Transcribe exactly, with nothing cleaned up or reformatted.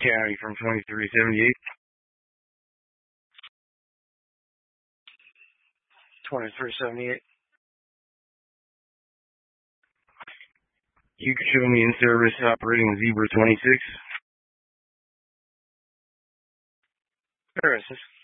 County from twenty-three seventy-eight. twenty-three seventy-eight. You can show me in service operating Zebra twenty-six. There it is.